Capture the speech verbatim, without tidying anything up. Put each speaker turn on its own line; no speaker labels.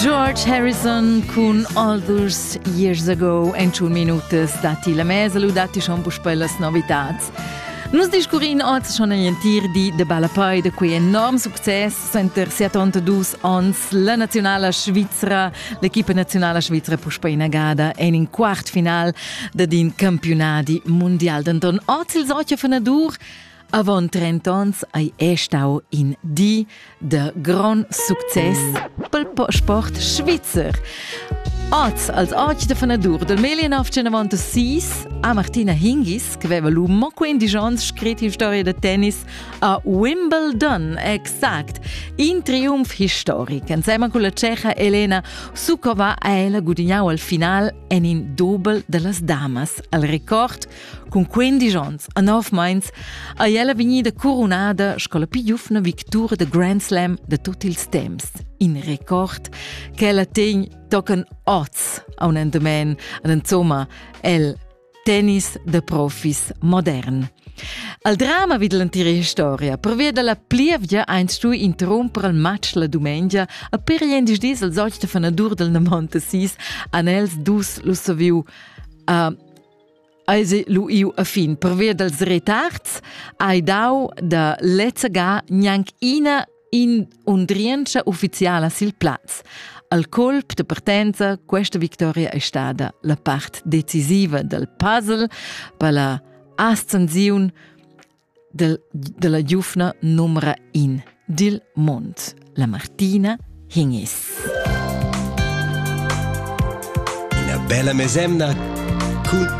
George Harrison con All Those Years Ago en ciun minutas dati la mesa lu dati schon buspellas novitats. Nus discurin oggi schon a jentir di de Balapai de quei enorm success center settantadue ans la nazionala Svizra, l'equipa nazionala Svizra puspeina gada en in quart final de din campionadi mondial. Denton oggi il socia fenadur avon trenta ans ai estau in di de gran success pel sport svizzer. Oggi, als oggi de fenadur del millenovecentonovantasei a Martina Hingis, che aveva lu mo quindici anni scritto in storia del tennis a Wimbledon, exact, in triumph historic. Insieme con la ceca Elena Suková ella guadagnò al final en in double delle damas. Al record, con quindici anni a nove mesi, a ella vegnida coronada con la più giovane vittoria de Grand Slam de tutti i temps. In record che ella ten tocan oz a un endomen, ad insomma, el tennis de profis modern. Al drama vid l'antiria storia, prevede la plievia einst tu interrompere il match la domenica a per gli dis al soch de fanadur del novantasei an els dus lo saviu a uh, Eisi lu iu a fin. Prevede els retards ai dau da lezzaga gnanc ina in undriencha ufficiala sil plaz. Al colp de partenza, questa vittoria è stata la part decisiva del puzzle per la ascensione del, della giovane numero in del mondo, la Martina Hingis.
Una bella mesemna con